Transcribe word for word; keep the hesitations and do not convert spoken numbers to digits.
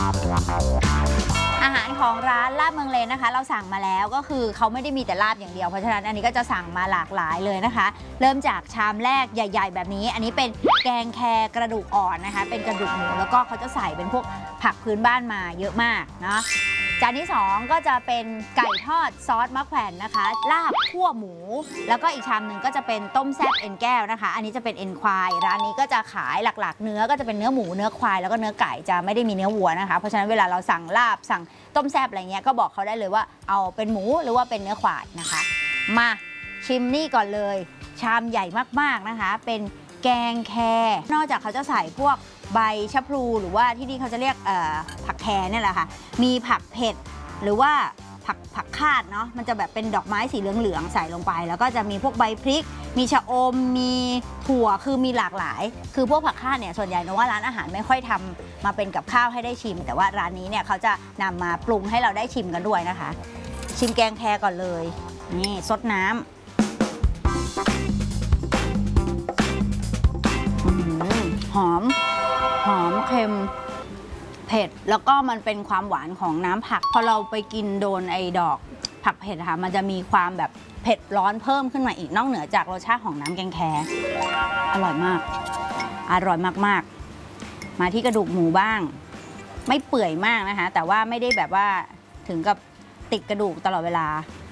อาหารของร้านลาบเมืองเลนนะคะเราสั่งมาแล้วก็คือเขาไม่ได้มีแต่ลาบอย่างเดียวเพราะฉะนั้นอันนี้ก็จะสั่งมาหลากหลายเลยนะคะเริ่มจากชามแรกใหญ่ๆแบบนี้อันนี้เป็นแกงแคกระดูกอ่อนนะคะเป็นกระดูกหมูแล้วก็เขาจะใส่เป็นพวกผักพื้นบ้านมาเยอะมากเนาะจานที่สองก็จะเป็นไก่ทอดซอสมะแขวนนะคะลาบคั่วหมูแล้วก็อีกชามหนึ่งก็จะเป็นต้มแซ่บเอ็นแก้วนะคะอันนี้จะเป็นเอ็นควายร้านนี้ก็จะขายหลักๆเนื้อก็จะเป็นเนื้อหมูเนื้อควายแล้วก็เนื้อไก่จะไม่ได้มีเนื้อวัวนะคะเพราะฉะนั้นเวลาเราสั่งลาบสั่งต้มแซ่บอะไรเงี้ยก็บอกเขาได้เลยว่าเอาเป็นหมูหรือว่าเป็นเนื้อควายนะคะมาชิมนี่ก่อนเลยชามใหญ่มากๆนะคะเป็นแกงแคนอกจากเขาจะใส่พวกใบชะพลูหรือว่าที่นี่เขาจะเรียกผักแคเนี่ยแหละค่ะมีผักเผ็ดหรือว่าผักผักคาดเนาะมันจะแบบเป็นดอกไม้สีเหลืองๆใส่ลงไปแล้วก็จะมีพวกใบพริกมีชะอมมีถั่วคือมีหลากหลายคือพวกผักคาดเนี่ยส่วนใหญ่นะว่าร้านอาหารไม่ค่อยทำมาเป็นกับข้าวให้ได้ชิมแต่ว่าร้านนี้เนี่ยเขาจะนำมาปรุงให้เราได้ชิมกันด้วยนะคะชิมแกงแคก่อนเลยนี่ซดน้ำหอมหอมเค็มเผ็ดแล้วก็มันเป็นความหวานของน้ำผักพอเราไปกินโดนไอ้ดอกผักเผ็ดค่ะมันจะมีความแบบเผ็ดร้อนเพิ่มขึ้นมาอีกนอกเหนือจากรสชาติของน้ำแกงแคอร่อยมากอร่อยมากๆมาที่กระดูกหมูบ้างไม่เปื่อยมากนะคะแต่ว่าไม่ได้แบบว่าถึงกับติดกระดูกตลอดเวลา